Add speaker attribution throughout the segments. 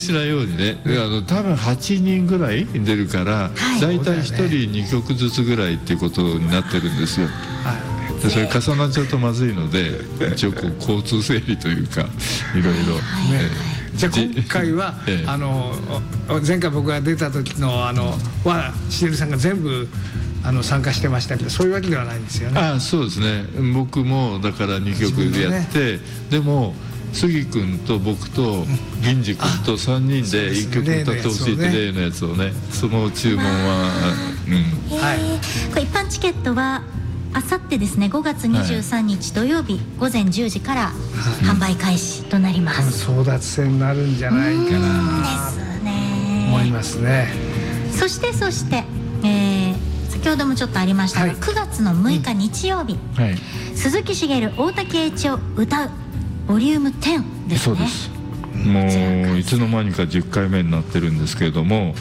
Speaker 1: しないようにね、多分8人ぐらい出るから、だいたい1人2曲ずつぐらいっていうことになってるんですよ。でそれ重なっちゃうとまずいので、一応交通整理というかいろいろ。
Speaker 2: じゃあ今回は前回僕が出た時のはしげるさんが全部参加してましたけど、そういうわけではないんですよね。
Speaker 1: そうですね。僕もだから2曲でやって、でも杉君と僕と銀次君と3人で1曲歌ってほしいって例のやつをね、その注文は
Speaker 3: これ一般チケットはあさってですね、5月23日土曜日午前10時から販売開始となります。
Speaker 2: 争奪戦になるんじゃないかな
Speaker 3: ですね、
Speaker 2: 思いますね。
Speaker 3: そして先ほどもちょっとありましたが、9月の6日日曜日、鈴木茂大竹栄一を歌うボリューム10ですね。
Speaker 1: そうです。もういつの間にか10回目になってるんですけれども、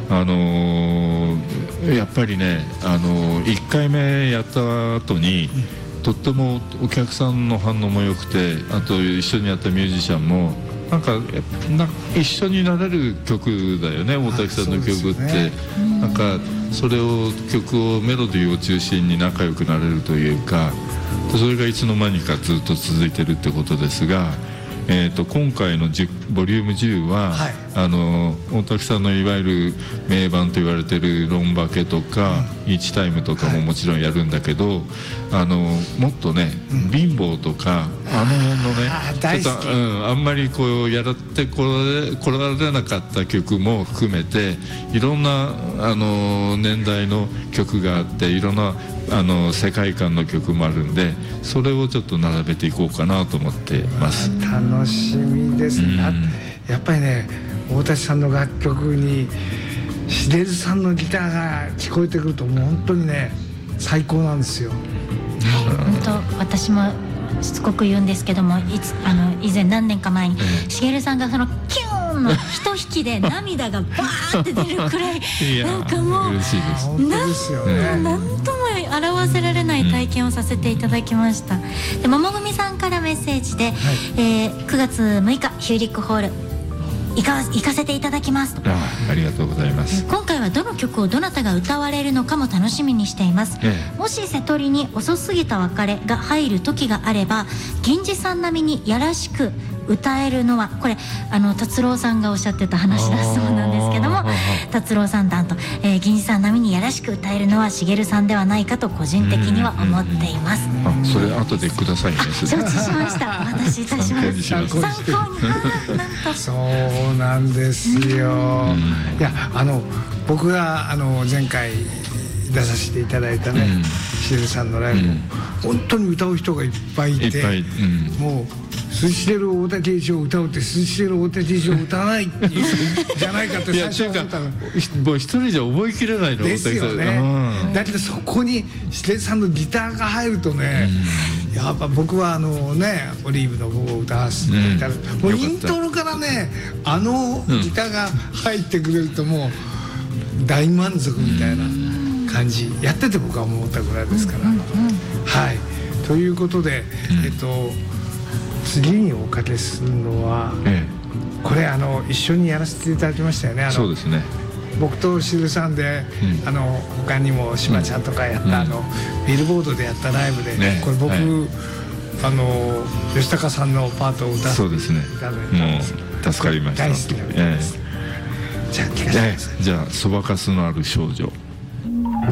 Speaker 1: やっぱりね、1回目やった後にとってもお客さんの反応も良くて、あと一緒にやったミュージシャンもなんか一緒になれる曲だよね、大竹さんの曲って。なんかそれを曲をメロディーを中心に仲良くなれるというか、それがいつの間にかずっと続いてるってことですが、今回のボリューム10は、大竹さんのいわゆる名盤と言われてるロンバケとか、イーチタイムとかももちろんやるんだけど、もっとね、貧乏とか辺のね、ちょっと、あんまりこうやってこられなかった曲も含めて、いろんな年代の曲があって、いろんな世界観の曲もあるんで、それをちょっと並べていこうかなと思ってます。
Speaker 2: 楽しみですね。やっぱりね、大竹さんの楽曲にしげるさんのギターが聞こえてくると、もう本当にね、最高なんですよ。
Speaker 3: 本当私もしつこく言うんですけども、以前何年か前にしげるさんがそのキューンの一引きで涙がバーって出るくらいなんかもう何とも表せられない体験をさせていただきました。で、桃組さんからメッセージで、9月6日ヒューリックホール行かせていただきますと。
Speaker 1: ありがとうございます。
Speaker 3: 今回はどの曲をどなたが歌われるのかも楽しみにしています。もし瀬戸りに遅すぎた別れが入る時があれば、銀次さん並みにやらしく歌えるのは、これ達郎さんがおっしゃってた話だそうなんですけども、達郎さん団と、銀次さん並みにやらしく歌えるのはしげるさんではないかと個人的には思っています。
Speaker 1: それ後でくださいね。
Speaker 3: 承知しました。お渡しいたします。参考に。なんと
Speaker 2: そうなんですよ。いや、僕が前回出させていただいたね、しげるさんのライブも本当に歌う人がいっぱいいて、もう鈴木茂大竹栄一を歌うって鈴木茂大竹栄一を歌わないっていうじゃないかって最初は思ったの。
Speaker 1: もう一人じゃ覚えきれないの
Speaker 2: ですよね。だけどそこにしげるさんのギターが入るとね、やっぱ僕はオリーブの午後を歌わせていただいて、もうイントロからね、ギターが入ってくれるともう大満足みたいな感じ、やってて僕は思ったぐらいですから。はい、ということで、次におかけするのは、これ一緒にやらせていただきましたよね。
Speaker 1: そうですね。
Speaker 2: 僕としげるさんで、他にもしまちゃんとかやったビルボードでやったライブで、これ僕、吉高さんのパートを歌っていただいたんです。
Speaker 1: 助かりました。
Speaker 2: 大好きな歌です。じゃあ聞かせてください。
Speaker 1: じゃあそばかすのある少女。